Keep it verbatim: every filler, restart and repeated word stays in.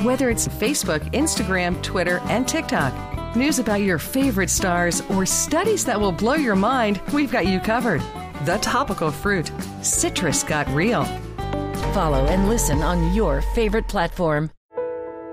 Whether it's Facebook, Instagram, Twitter, and TikTok, news about your favorite stars, or studies that will blow your mind, we've got you covered. The Topical Fruit. Citrus got real. Follow and listen on your favorite platform.